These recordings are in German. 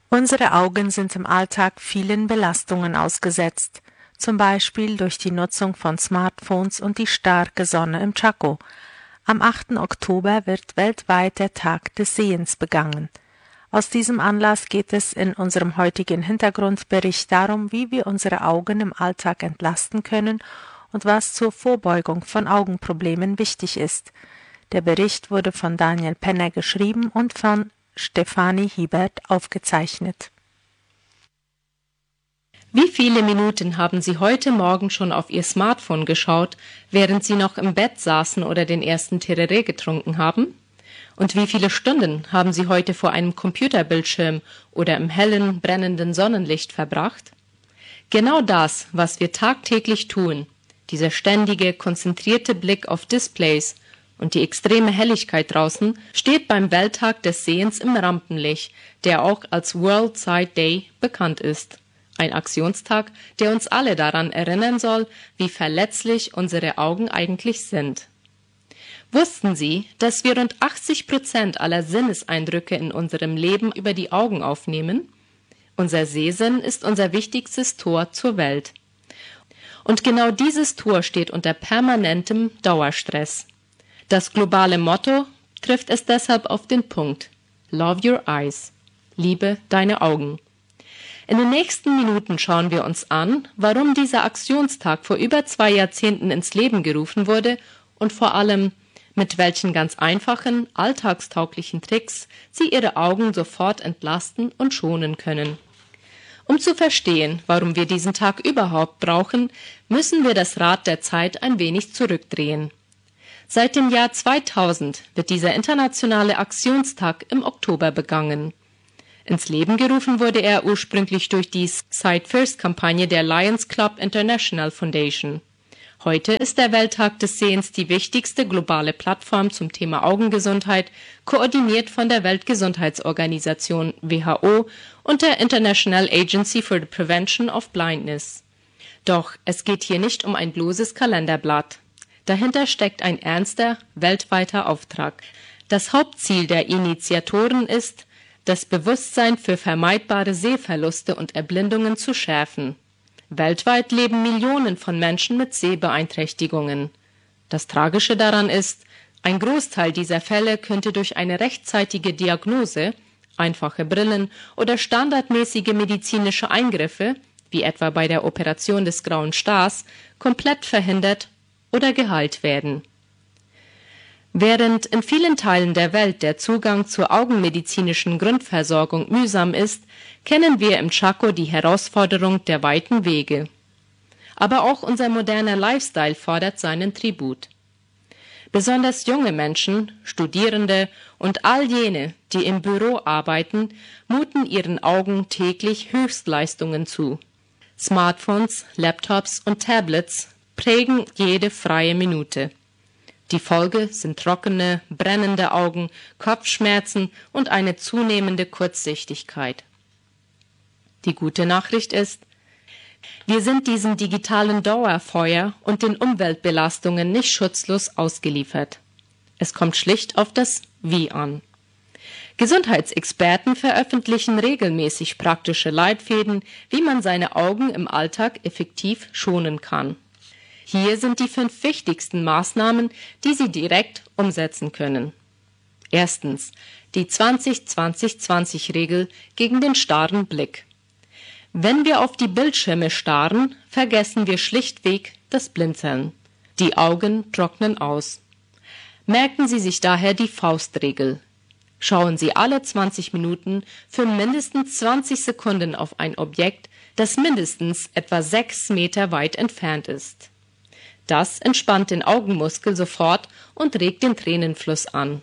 Unsere Augen sind im Alltag vielen Belastungen ausgesetzt, zum Beispiel durch die Nutzung von Smartphones und die starke Sonne im Chaco. Am 8. Oktober wird weltweit der Tag des Sehens begangen. Aus diesem Anlass geht es in unserem heutigen Hintergrundbericht darum, wie wir unsere Augen im Alltag entlasten können und was zur Vorbeugung von Augenproblemen wichtig ist. Der Bericht wurde von Daniel Penner geschrieben und von Stefanie Hiebert aufgezeichnet. Wie viele Minuten haben Sie heute Morgen schon auf Ihr Smartphone geschaut, während Sie noch im Bett saßen oder den ersten Tereré getrunken haben? Und wie viele Stunden haben Sie heute vor einem Computerbildschirm oder im hellen, brennenden Sonnenlicht verbracht? Genau das, was wir tagtäglich tun, dieser ständige, konzentrierte Blick auf Displays und die extreme Helligkeit draußen, steht beim Welttag des Sehens im Rampenlicht, der auch als World Sight Day bekannt ist. Ein Aktionstag, der uns alle daran erinnern soll, wie verletzlich unsere Augen eigentlich sind. Wussten Sie, dass wir rund 80% aller Sinneseindrücke in unserem Leben über die Augen aufnehmen? Unser Sehsinn ist unser wichtigstes Tor zur Welt. Und genau dieses Tor steht unter permanentem Dauerstress. Das globale Motto trifft es deshalb auf den Punkt: Love your eyes. Liebe deine Augen. In den nächsten Minuten schauen wir uns an, warum dieser Aktionstag vor über 2 Jahrzehnten ins Leben gerufen wurde und vor allem, mit welchen ganz einfachen, alltagstauglichen Tricks Sie Ihre Augen sofort entlasten und schonen können. Um zu verstehen, warum wir diesen Tag überhaupt brauchen, müssen wir das Rad der Zeit ein wenig zurückdrehen. Seit dem Jahr 2000 wird dieser internationale Aktionstag im Oktober begangen. Ins Leben gerufen wurde er ursprünglich durch die Sight First-Kampagne der Lions Club International Foundation. Heute ist der Welttag des Sehens die wichtigste globale Plattform zum Thema Augengesundheit, koordiniert von der Weltgesundheitsorganisation WHO und der International Agency for the Prevention of Blindness. Doch es geht hier nicht um ein bloßes Kalenderblatt. Dahinter steckt ein ernster, weltweiter Auftrag. Das Hauptziel der Initiatoren ist, das Bewusstsein für vermeidbare Sehverluste und Erblindungen zu schärfen. Weltweit leben Millionen von Menschen mit Sehbeeinträchtigungen. Das Tragische daran ist, ein Großteil dieser Fälle könnte durch eine rechtzeitige Diagnose, einfache Brillen oder standardmäßige medizinische Eingriffe, wie etwa bei der Operation des grauen Stars, komplett verhindert oder geheilt werden. Während in vielen Teilen der Welt der Zugang zur augenmedizinischen Grundversorgung mühsam ist, kennen wir im Chaco die Herausforderung der weiten Wege. Aber auch unser moderner Lifestyle fordert seinen Tribut. Besonders junge Menschen, Studierende und all jene, die im Büro arbeiten, muten ihren Augen täglich Höchstleistungen zu. Smartphones, Laptops und Tablets prägen jede freie Minute. Die Folge sind trockene, brennende Augen, Kopfschmerzen und eine zunehmende Kurzsichtigkeit. Die gute Nachricht ist, wir sind diesem digitalen Dauerfeuer und den Umweltbelastungen nicht schutzlos ausgeliefert. Es kommt schlicht auf das Wie an. Gesundheitsexperten veröffentlichen regelmäßig praktische Leitfäden, wie man seine Augen im Alltag effektiv schonen kann. Hier sind die 5 wichtigsten Maßnahmen, die Sie direkt umsetzen können. Erstens, die 20-20-20-Regel gegen den starren Blick. Wenn wir auf die Bildschirme starren, vergessen wir schlichtweg das Blinzeln. Die Augen trocknen aus. Merken Sie sich daher die Faustregel. Schauen Sie alle 20 Minuten für mindestens 20 Sekunden auf ein Objekt, das mindestens etwa 6 Meter weit entfernt ist. Das entspannt den Augenmuskel sofort und regt den Tränenfluss an.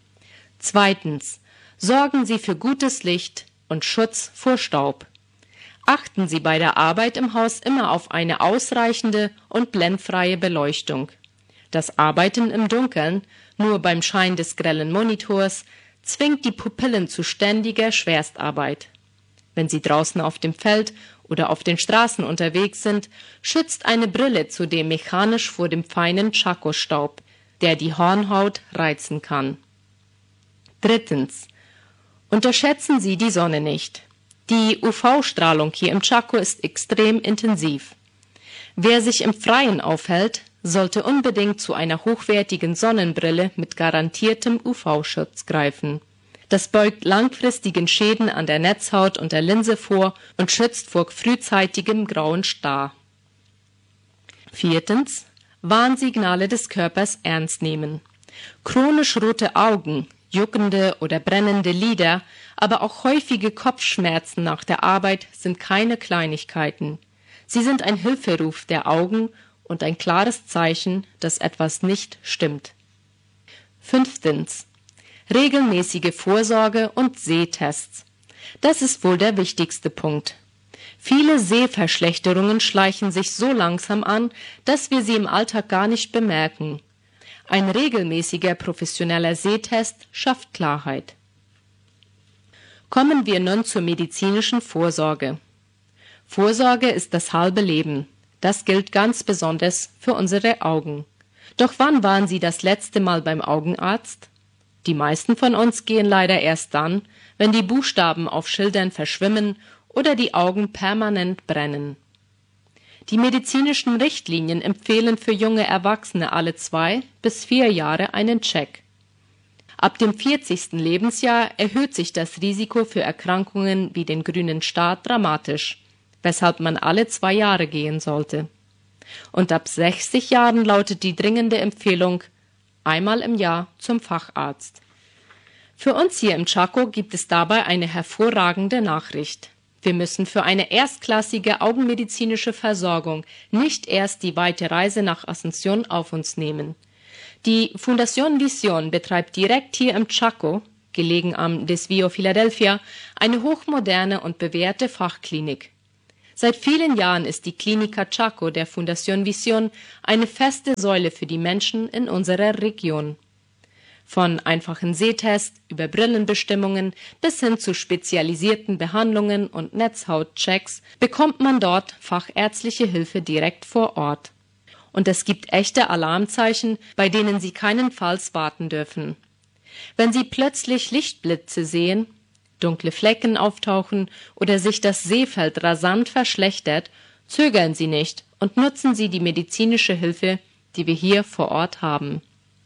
Zweitens, sorgen Sie für gutes Licht und Schutz vor Staub. Achten Sie bei der Arbeit im Haus immer auf eine ausreichende und blendfreie Beleuchtung. Das Arbeiten im Dunkeln, nur beim Schein des grellen Monitors, zwingt die Pupillen zu ständiger Schwerstarbeit. Wenn Sie draußen auf dem Feld oder auf den Straßen unterwegs sind, schützt eine Brille zudem mechanisch vor dem feinen Chaco-Staub, der die Hornhaut reizen kann. Drittens. Unterschätzen Sie die Sonne nicht. Die UV-Strahlung hier im Chaco ist extrem intensiv. Wer sich im Freien aufhält, sollte unbedingt zu einer hochwertigen Sonnenbrille mit garantiertem UV-Schutz greifen. Das beugt langfristigen Schäden an der Netzhaut und der Linse vor und schützt vor frühzeitigem grauen Star. 4. Warnsignale des Körpers ernst nehmen. Chronisch rote Augen, juckende oder brennende Lider, aber auch häufige Kopfschmerzen nach der Arbeit sind keine Kleinigkeiten. Sie sind ein Hilferuf der Augen und ein klares Zeichen, dass etwas nicht stimmt. 5. Regelmäßige Vorsorge und Sehtests. Das ist wohl der wichtigste Punkt. Viele Sehverschlechterungen schleichen sich so langsam an, dass wir sie im Alltag gar nicht bemerken. Ein regelmäßiger professioneller Sehtest schafft Klarheit. Kommen wir nun zur medizinischen Vorsorge. Vorsorge ist das halbe Leben. Das gilt ganz besonders für unsere Augen. Doch wann waren Sie das letzte Mal beim Augenarzt? Die meisten von uns gehen leider erst dann, wenn die Buchstaben auf Schildern verschwimmen oder die Augen permanent brennen. Die medizinischen Richtlinien empfehlen für junge Erwachsene alle 2 bis 4 Jahre einen Check. Ab dem 40. Lebensjahr erhöht sich das Risiko für Erkrankungen wie den grünen Star dramatisch, weshalb man alle 2 Jahre gehen sollte. Und ab 60 Jahren lautet die dringende Empfehlung: einmal im Jahr zum Facharzt. Für uns hier im Chaco gibt es dabei eine hervorragende Nachricht. Wir müssen für eine erstklassige augenmedizinische Versorgung nicht erst die weite Reise nach Asunción auf uns nehmen. Die Fundación Visión betreibt direkt hier im Chaco, gelegen am Desvío Philadelphia, eine hochmoderne und bewährte Fachklinik. Seit vielen Jahren ist die Clínica Chaco der Fundación Visión eine feste Säule für die Menschen in unserer Region. Von einfachen Sehtests über Brillenbestimmungen bis hin zu spezialisierten Behandlungen und Netzhautchecks bekommt man dort fachärztliche Hilfe direkt vor Ort. Und es gibt echte Alarmzeichen, bei denen Sie keinenfalls warten dürfen. Wenn Sie plötzlich Lichtblitze sehen, dunkle Flecken auftauchen oder sich das Sehfeld rasant verschlechtert, zögern Sie nicht und nutzen Sie die medizinische Hilfe, die wir hier vor Ort haben.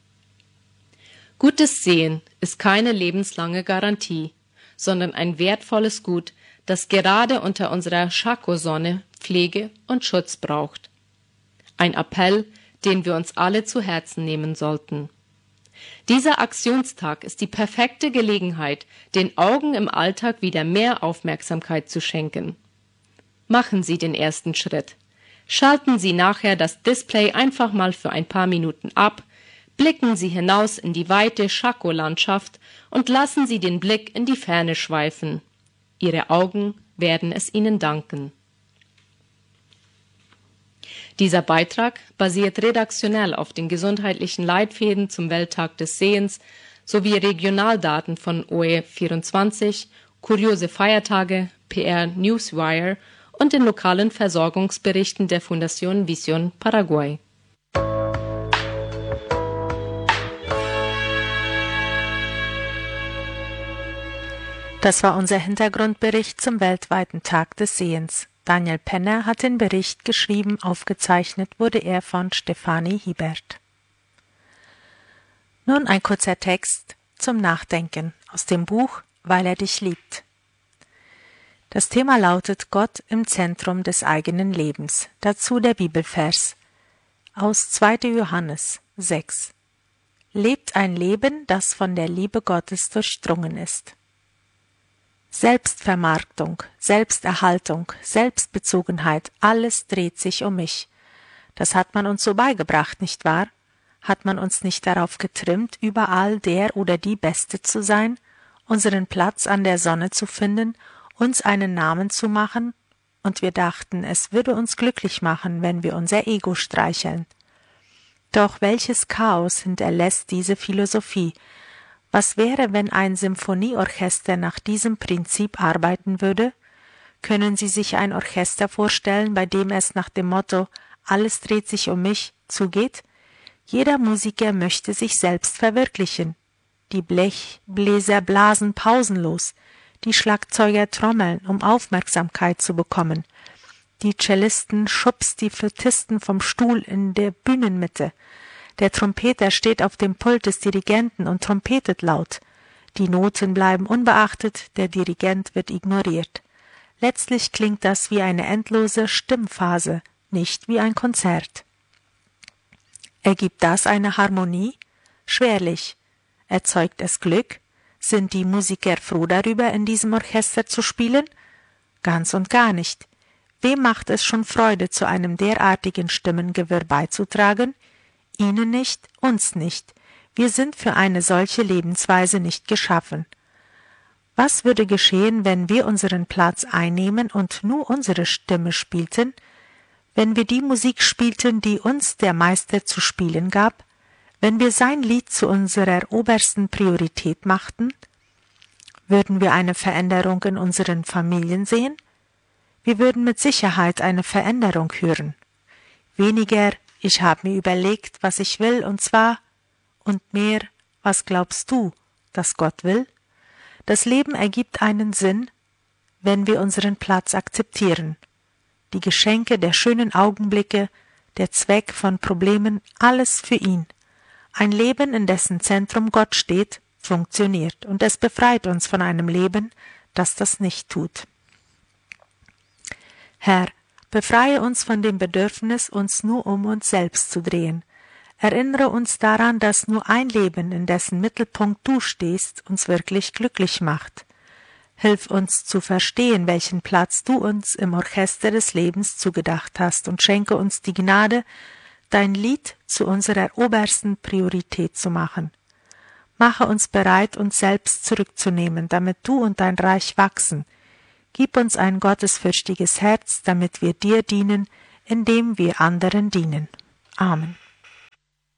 Gutes Sehen ist keine lebenslange Garantie, sondern ein wertvolles Gut, das gerade unter unserer Chaco-Sonne Pflege und Schutz braucht. Ein Appell, den wir uns alle zu Herzen nehmen sollten. Dieser Aktionstag ist die perfekte Gelegenheit, den Augen im Alltag wieder mehr Aufmerksamkeit zu schenken. Machen Sie den ersten Schritt. Schalten Sie nachher das Display einfach mal für ein paar Minuten ab, blicken Sie hinaus in die weite Chaco-Landschaft und lassen Sie den Blick in die Ferne schweifen. Ihre Augen werden es Ihnen danken. Dieser Beitrag basiert redaktionell auf den gesundheitlichen Leitfäden zum Welttag des Sehens sowie Regionaldaten von OE24, kuriose Feiertage, PR Newswire und den lokalen Versorgungsberichten der Fundación Visión Paraguay. Das war unser Hintergrundbericht zum weltweiten Tag des Sehens. Daniel Penner hat den Bericht geschrieben, aufgezeichnet wurde er von Stefanie Hiebert. Nun ein kurzer Text zum Nachdenken aus dem Buch Weil er dich liebt. Das Thema lautet Gott im Zentrum des eigenen Lebens. Dazu der Bibelvers aus 2. Johannes 6. Lebt ein Leben, das von der Liebe Gottes durchdrungen ist. Selbstvermarktung, Selbsterhaltung, Selbstbezogenheit, alles dreht sich um mich. Das hat man uns so beigebracht, nicht wahr? Hat man uns nicht darauf getrimmt, überall der oder die Beste zu sein, unseren Platz an der Sonne zu finden, uns einen Namen zu machen? Und wir dachten, es würde uns glücklich machen, wenn wir unser Ego streicheln. Doch welches Chaos hinterlässt diese Philosophie? Was wäre, wenn ein Symphonieorchester nach diesem Prinzip arbeiten würde? Können Sie sich ein Orchester vorstellen, bei dem es nach dem Motto »Alles dreht sich um mich« zugeht? Jeder Musiker möchte sich selbst verwirklichen. Die Blechbläser blasen pausenlos. Die Schlagzeuger trommeln, um Aufmerksamkeit zu bekommen. Die Cellisten schubst die Flötisten vom Stuhl in der Bühnenmitte. Der Trompeter steht auf dem Pult des Dirigenten und trompetet laut. Die Noten bleiben unbeachtet, der Dirigent wird ignoriert. Letztlich klingt das wie eine endlose Stimmphase, nicht wie ein Konzert. Ergibt das eine Harmonie? Schwerlich. Erzeugt es Glück? Sind die Musiker froh darüber, in diesem Orchester zu spielen? Ganz und gar nicht. Wem macht es schon Freude, zu einem derartigen Stimmengewirr beizutragen? Ihnen nicht, uns nicht. Wir sind für eine solche Lebensweise nicht geschaffen. Was würde geschehen, wenn wir unseren Platz einnehmen und nur unsere Stimme spielten? Wenn wir die Musik spielten, die uns der Meister zu spielen gab? Wenn wir sein Lied zu unserer obersten Priorität machten? Würden wir eine Veränderung in unseren Familien sehen? Wir würden mit Sicherheit eine Veränderung hören. Weniger, ich habe mir überlegt, was ich will, und zwar, und mehr, was glaubst du, dass Gott will? Das Leben ergibt einen Sinn, wenn wir unseren Platz akzeptieren. Die Geschenke der schönen Augenblicke, der Zweck von Problemen, alles für ihn. Ein Leben, in dessen Zentrum Gott steht, funktioniert, und es befreit uns von einem Leben, das das nicht tut. Herr, befreie uns von dem Bedürfnis, uns nur um uns selbst zu drehen. Erinnere uns daran, dass nur ein Leben, in dessen Mittelpunkt du stehst, uns wirklich glücklich macht. Hilf uns zu verstehen, welchen Platz du uns im Orchester des Lebens zugedacht hast, und schenke uns die Gnade, dein Lied zu unserer obersten Priorität zu machen. Mache uns bereit, uns selbst zurückzunehmen, damit du und dein Reich wachsen. Gib uns ein gottesfürchtiges Herz, damit wir dir dienen, indem wir anderen dienen. Amen.